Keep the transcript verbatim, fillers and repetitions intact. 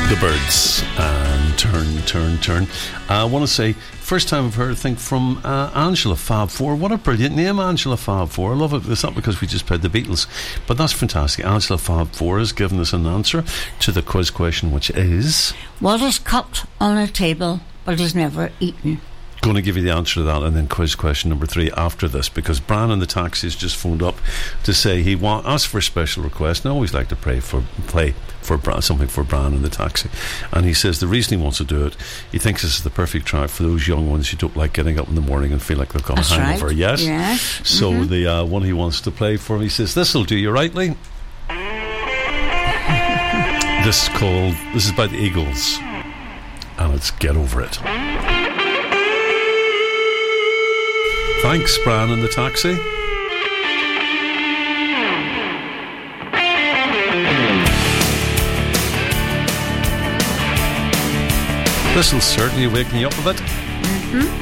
The Birds and Turn, Turn, Turn. I want to say, first time I've heard a thing from uh, Angela Fab Four. What a brilliant name, Angela Fab Four. I love it. It's not because we just played the Beatles, but that's fantastic. Angela Fab Four has given us an answer to the quiz question, which is: what is cut on a table but is never eaten? Going to give you the answer to that, and then quiz question number three after this, because Bran in the taxi has just phoned up to say he want asked for a special request. And I always like to pray for play for Bran, something for Bran in the taxi, and he says the reason he wants to do it, he thinks this is the perfect track for those young ones who don't like getting up in the morning and feel like they've got That's a hangover. Right. Yes, yes. So mm-hmm. the uh, one he wants to play for him, he says this will do you right, Lee. This is called. This is by the Eagles, and it's Get Over It. Thanks, Bran in the taxi. This will certainly wake me up a bit. Mm-hmm.